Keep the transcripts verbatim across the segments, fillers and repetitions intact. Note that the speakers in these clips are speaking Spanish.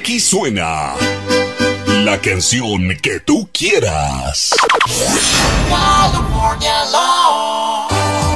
Aquí suena la canción que tú quieras. California Love.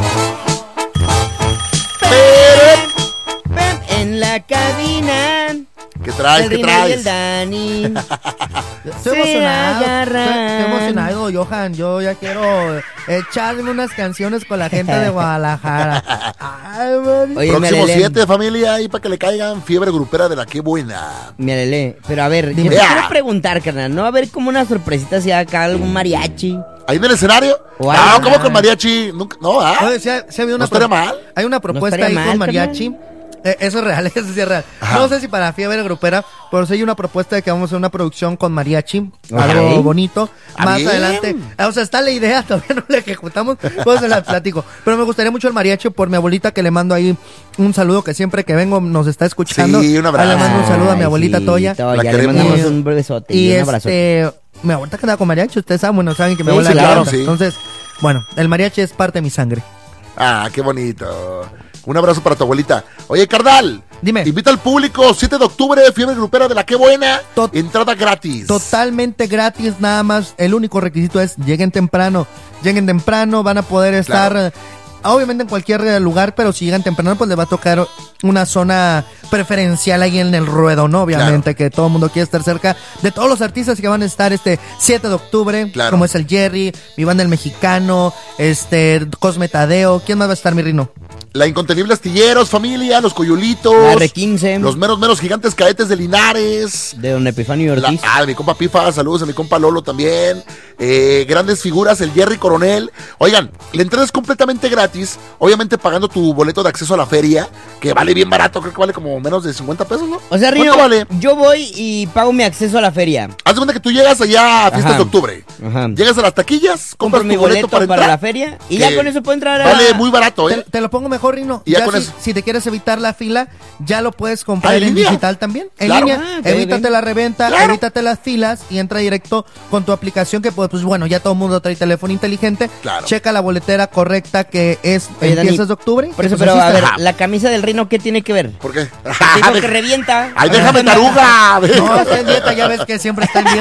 En la cabina. ¿Qué traes? ¿Qué traes? El Dani. Estoy emocionado. Estoy, estoy emocionado, Johan. Yo ya quiero echarme unas canciones con la gente de Guadalajara. Ay, Oye, próximo siete, familia, ahí para que le caigan fiebre grupera de la que buena. Mira, Lele, pero a ver, yo te quiero preguntar, carnal, ¿no? A ver, como una sorpresita si acá algún mariachi. ¿Ahí en el escenario? No, ah, ¿cómo con mariachi? Nunca, no, ¿ah? Oye, si ha, si ha habido una ¿No estaría mal? Hay una propuesta no ahí mal, con mariachi. Eh, eso es real, eso sí es real. Ajá. No sé si para fiebre grupera, pero sí hay una propuesta de que vamos a hacer una producción con mariachi, okay. Algo bonito. Ah, más bien. Adelante, o sea, está la idea, todavía no la ejecutamos, pues se la platico. Pero me gustaría mucho el mariachi por mi abuelita, que le mando ahí un saludo, que siempre que vengo nos está escuchando. Sí, un abrazo. Le mando un saludo a mi abuelita Ay, sí, Toya. Toya. Le mandamos un besote y, y un abrazo. Este, mi abuelita queda con mariachi, ustedes saben, bueno, saben que mi sí, abuela sí, claro, sí. Entonces, bueno, el mariachi es parte de mi sangre. Ah, qué bonito. Un abrazo para tu abuelita. Oye, carnal, dime. Invita al público, siete de octubre, fiebre grupera de la que buena. Tot entrada gratis. Totalmente gratis, nada más. El único requisito es lleguen temprano. Lleguen temprano, van a poder estar, claro. Obviamente en cualquier lugar, pero si llegan temprano, pues les va a tocar una zona preferencial ahí en el ruedo, ¿no? Obviamente, claro. Que todo el mundo quiere estar cerca de todos los artistas que van a estar este siete de octubre, claro. Como es el Jerry, mi banda El Mexicano, este Cosme Tadeo. ¿Quién más va a estar, mi Rino? La Incontenible Astilleros, familia, los Coyulitos. La R quince. Los meros, meros gigantes cadetes de Linares. De don Epifanio Ortiz. La, ah, de mi compa Pifa, saludos a mi compa Lolo también. Eh, grandes figuras, el Jerry Coronel. Oigan, la entrada es completamente gratis, obviamente pagando tu boleto de acceso a la feria, que vale bien barato, creo que vale como menos de cincuenta pesos, ¿no? O sea, Rino, vale? Yo voy y pago mi acceso a la feria. Haz de cuenta que tú llegas allá a fiestas Ajá. de octubre. Ajá. Llegas a las taquillas, compras mi tu boleto, boleto para, para la feria y ya con eso puedo entrar a... Vale muy barato, ¿eh? Te, te lo pongo mejor, Rino. Y ya ya con si, eso. si te quieres evitar la fila, ya lo puedes comprar ¿En en línea? digital también. En claro. línea, ah, okay, evítate okay. la reventa, claro. evítate las filas y entra directo con tu aplicación que pues, pues bueno, ya todo el mundo trae teléfono inteligente. Claro. Checa la boletera correcta que es Oye, empiezas Dani, de octubre. Por eso, pues, pero a ver, Ajá. la camisa del Rino, ¿qué tiene que ver? ¿Por qué? Digo que revienta. ¡Ay, déjame, taruga! No, está en dieta, ya ves que siempre está en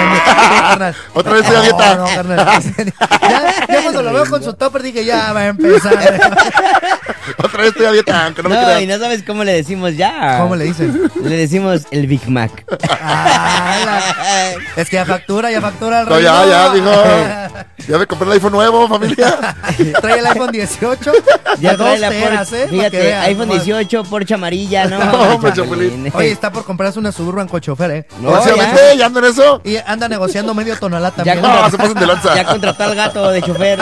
dieta. Otra vez estoy a dieta. No, no, carnal. Ya, ya cuando lo veo con su topper dije, ya va a empezar. Otra vez estoy a dieta, aunque no, no me creas. Y no sabes cómo le decimos ya. ¿Cómo le dicen? Le decimos el Big Mac. Ah, la... Es que ya factura, ya factura el No, Rino. ya, ya, dijo. Ya me compré el iPhone nuevo, familia. Trae el iPhone dieciocho. Ya trae la teras, Porsche. ¿eh? Fíjate, vean, iPhone dieciocho, Porsche amarilla, ¿no? No, hombre, Chapulín. Oye, está por comprarse una Suburban con chofer, ¿eh? No, Próximamente, ya. ya ando en eso. Y anda negociando medio tonalá Ya, también. contra- No, se pasan de lanza. ya contrató al gato de chofer.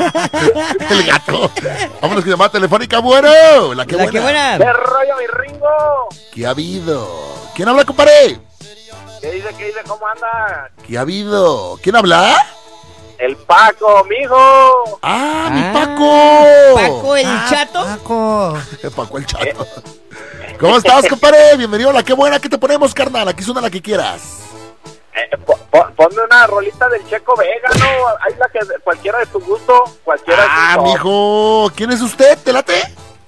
El gato. Vámonos con llamada telefónica, bueno. La que La buena. que buena. ¿Qué rollo, mi Ringo? ¿Qué ha habido? ¿Quién habla, compadre? ¿Qué dice, qué dice, cómo anda? ¿Qué ha habido? ¿Quién habla? El Paco, mijo. Ah, Ah, mi Paco. Paco el Ah, chato. Paco. Paco el chato. ¿Cómo estás, compadre? Bienvenido a La Que Buena. ¿Qué te ponemos, carnal? Aquí suena la que quieras. Eh, po- po- ponme una rolita del Checo Vega, ¿no? Hay la que cualquiera de tu gusto, cualquiera Ah, de tu gusto. mijo. ¿Quién es usted? ¿Te late?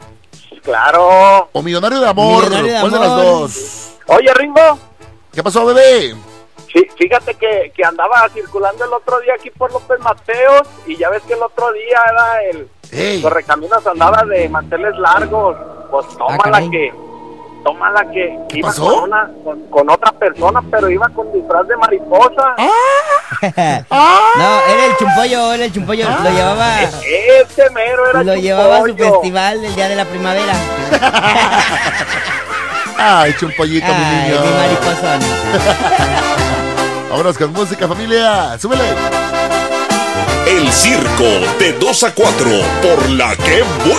Claro. ¿O Millonario de Amor? Millonario de ¿Cuál de Amor. las dos? Oye, Ringo, ¿Qué pasó, bebé? fí- fíjate que, que andaba circulando el otro día aquí por López Mateos y ya ves que el otro día era el Ey. Correcaminos andaba de manteles largos. Pues tómala caray. que, tómala que ¿Qué iba pasó? con una, con, con otra persona, pero iba con disfraz de mariposa. ¡Ah! No, era el chumpollo, era el chumpollo. Lo llevaba. Ese mero era Lo Chumpollo. llevaba a su festival el día de la primavera. Ay, chumpollito, mi Ay, niño. mi mariposón. Vámonos con música, familia. Súbele. El circo de dos a cuatro por La Que Buena.